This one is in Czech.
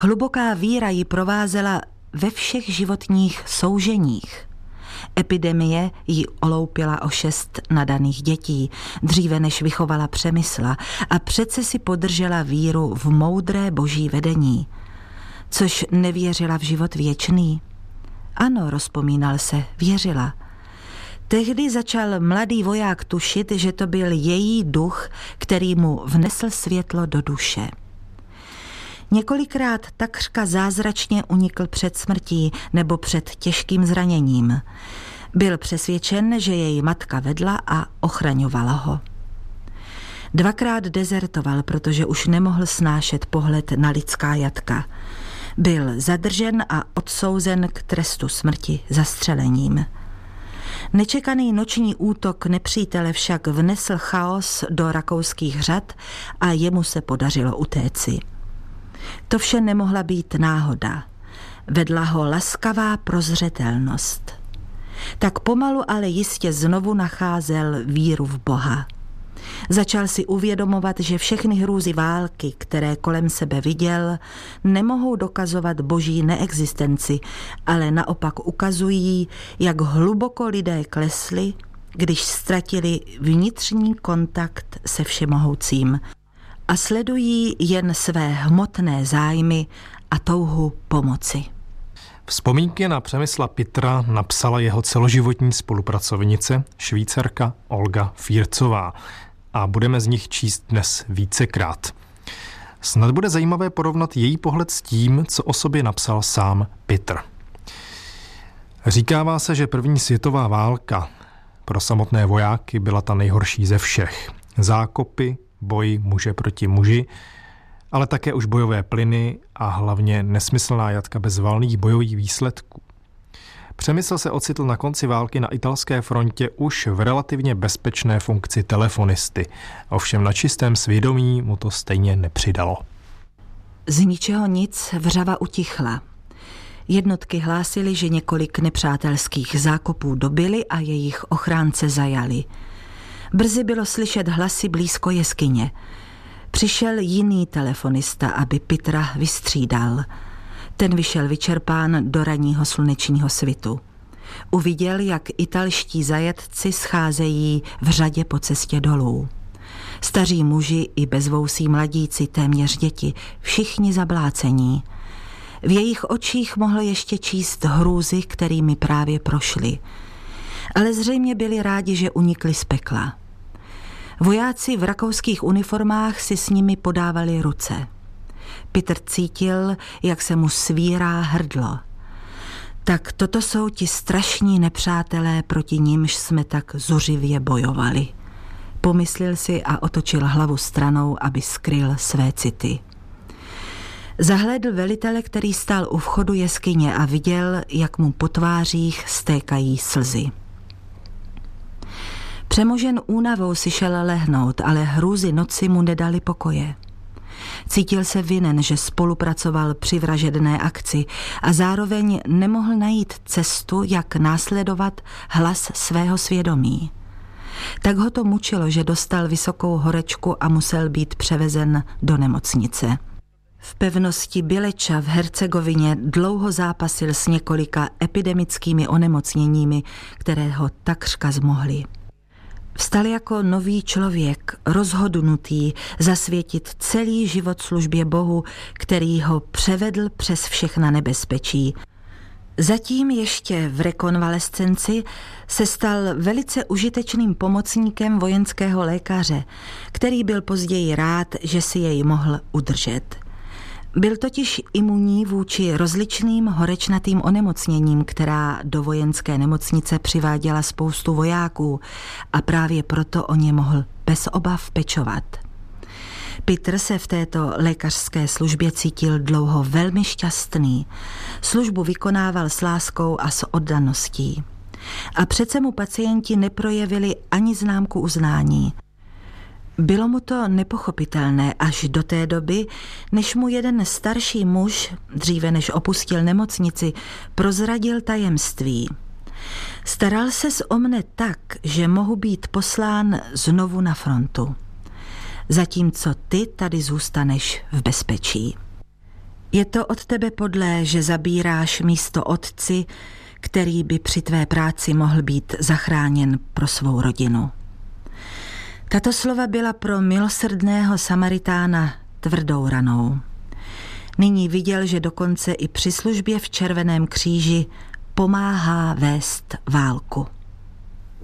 Hluboká víra ji provázela ve všech životních souženích. Epidemie ji oloupila o 6 nadaných dětí, dříve než vychovala Přemysla, a přece si podržela víru v moudré boží vedení. Což nevěřila v život věčný? Ano, rozpomínal se, věřila. Tehdy začal mladý voják tušit, že to byl její duch, který mu vnesl světlo do duše. Několikrát takřka zázračně unikl před smrtí nebo před těžkým zraněním. Byl přesvědčen, že jej matka vedla a ochraňovala ho. 2krát dezertoval, protože už nemohl snášet pohled na lidská jatka. Byl zadržen a odsouzen k trestu smrti zastřelením. Nečekaný noční útok nepřítele však vnesl chaos do rakouských řad a jemu se podařilo utéci. To vše nemohla být náhoda. Vedla ho laskavá prozřetelnost. Tak pomalu, ale jistě znovu nacházel víru v Boha. Začal si uvědomovat, že všechny hrůzy války, které kolem sebe viděl, nemohou dokazovat boží neexistenci, ale naopak ukazují, jak hluboko lidé klesli, když ztratili vnitřní kontakt se všemohoucím a sledují jen své hmotné zájmy a touhu pomoci. Vzpomínky na Přemysla Pitra napsala jeho celoživotní spolupracovnice, Švýcarka Olga Fírcová, a budeme z nich číst dnes vícekrát. Snad bude zajímavé porovnat její pohled s tím, co o sobě napsal sám Pitr. Říkává se, že první světová válka pro samotné vojáky byla ta nejhorší ze všech. Zákopy, boj muže proti muži, ale také už bojové plyny a hlavně nesmyslná jatka bez valných bojových výsledků. Přemysl se ocitl na konci války na italské frontě už v relativně bezpečné funkci telefonisty. Ovšem na čistém svědomí mu to stejně nepřidalo. Z ničeho nic vřava utichla. Jednotky hlásily, že několik nepřátelských zákopů dobyly a jejich ochránce zajali. Brzy bylo slyšet hlasy blízko jeskyně. Přišel jiný telefonista, aby Pitra vystřídal. Ten vyšel vyčerpán do ranního slunečního svitu. Uviděl, jak italští zajatci scházejí v řadě po cestě dolů. Staří muži i bezvousí mladíci, téměř děti, všichni zablácení. V jejich očích mohl ještě číst hrůzy, kterými právě prošli. Ale zřejmě byli rádi, že unikli z pekla. Vojáci v rakouských uniformách si s nimi podávali ruce. Pitr cítil, jak se mu svírá hrdlo. Tak toto jsou ti strašní nepřátelé, proti nimž jsme tak zuřivě bojovali. Pomyslel si a otočil hlavu stranou, aby skryl své city. Zahlédl velitele, který stál u vchodu jeskyně, a viděl, jak mu po tvářích stékají slzy. Přemožen únavou si šel lehnout, ale hrůzy noci mu nedali pokoje. Cítil se vinen, že spolupracoval při vražedné akci a zároveň nemohl najít cestu, jak následovat hlas svého svědomí. Tak ho to mučilo, že dostal vysokou horečku a musel být převezen do nemocnice. V pevnosti Běleča v Hercegovině dlouho zápasil s několika epidemickými onemocněními, které ho takřka zmohly. Vstal jako nový člověk, rozhodnutý zasvětit celý život službě Bohu, který ho převedl přes všechna nebezpečí. Zatím ještě v rekonvalescenci se stal velice užitečným pomocníkem vojenského lékaře, který byl později rád, že si jej mohl udržet. Byl totiž imunní vůči rozličným horečnatým onemocněním, která do vojenské nemocnice přiváděla spoustu vojáků, a právě proto o ně mohl bez obav pečovat. Pitr se v této lékařské službě cítil dlouho velmi šťastný. Službu vykonával s láskou a s oddaností. A přece mu pacienti neprojevili ani známku uznání. Bylo mu to nepochopitelné až do té doby, než mu jeden starší muž, dříve než opustil nemocnici, prozradil tajemství. Staral ses o mne tak, že mohu být poslán znovu na frontu, zatímco ty tady zůstaneš v bezpečí. Je to od tebe podlé, že zabíráš místo otci, který by při tvé práci mohl být zachráněn pro svou rodinu. Tato slova byla pro milosrdného Samaritána tvrdou ranou. Nyní viděl, že dokonce i při službě v Červeném kříži pomáhá vést válku.